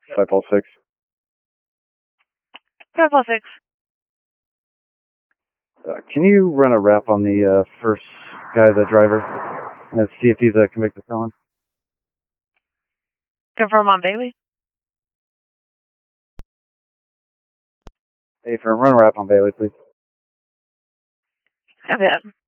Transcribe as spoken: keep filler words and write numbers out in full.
five all six. five all six. Uh, can you run a rap on the uh, first guy, the driver, and see if he's a convicted felon? Confirm on Bailey. Hey, for run a rap on Bailey, please. Have that.